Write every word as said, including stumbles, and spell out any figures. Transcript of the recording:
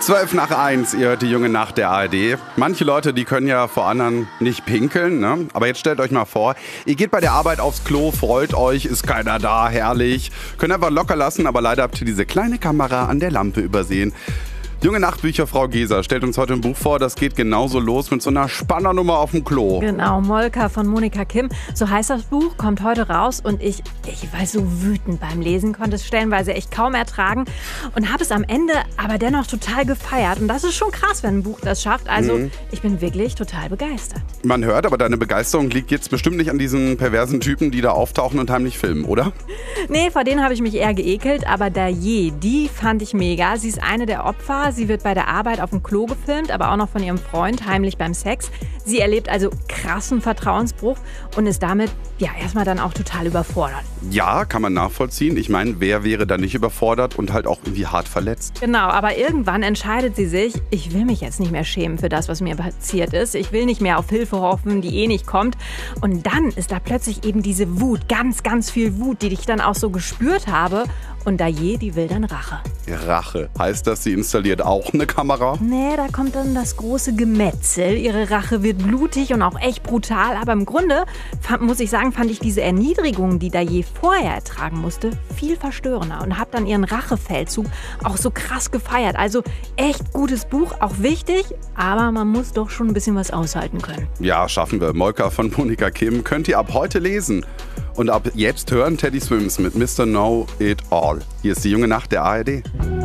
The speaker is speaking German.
Zwölf nach eins, ihr hört die junge Nacht der A R D. Manche Leute, die können ja vor anderen nicht pinkeln, ne? Aber jetzt stellt euch mal vor, ihr geht bei der Arbeit aufs Klo, freut euch, ist keiner da, herrlich. Könnt einfach locker lassen, aber leider habt ihr diese kleine Kamera an der Lampe übersehen. Junge Nachtbücher, Frau Geser, stellt uns heute ein Buch vor, das geht genauso los mit so einer Spannernummer auf dem Klo. Genau, Molka von Monika Kim. So heißt das Buch, kommt heute raus und ich, ich war so wütend beim Lesen, konnte es stellenweise echt kaum ertragen und habe es am Ende aber dennoch total gefeiert. Und das ist schon krass, wenn ein Buch das schafft. Also mhm. ich bin wirklich total begeistert. Man hört, aber deine Begeisterung liegt jetzt bestimmt nicht an diesen perversen Typen, die da auftauchen und heimlich filmen, oder? Nee, vor denen habe ich mich eher geekelt, aber Daye, die fand ich mega. Sie ist eine der Opfer. Sie wird bei der Arbeit auf dem Klo gefilmt, aber auch noch von ihrem Freund heimlich beim Sex. Sie erlebt also krassen Vertrauensbruch und ist damit ja erstmal dann auch total überfordert. Ja, kann man nachvollziehen. Ich meine, wer wäre da nicht überfordert und halt auch irgendwie hart verletzt? Genau, aber irgendwann entscheidet sie sich, ich will mich jetzt nicht mehr schämen für das, was mir passiert ist. Ich will nicht mehr auf Hilfe hoffen, die eh nicht kommt. Und dann ist da plötzlich eben diese Wut, ganz, ganz viel Wut, die ich dann auch so gespürt habe. Und Daye, die will dann Rache. Rache? Heißt das, sie installiert auch eine Kamera? Nee, da kommt dann das große Gemetzel. Ihre Rache wird blutig und auch echt brutal. Aber im Grunde, fand, muss ich sagen, fand ich diese Erniedrigung, die Daye vorher ertragen musste, viel verstörender. Und habe dann ihren Rachefeldzug auch so krass gefeiert. Also echt gutes Buch, auch wichtig. Aber man muss doch schon ein bisschen was aushalten können. Ja, schaffen wir. Molka von Monika Kim könnt ihr ab heute lesen. Und ab jetzt hören Teddy Swims mit Mister Know It All. Hier ist die junge Nacht der A R D.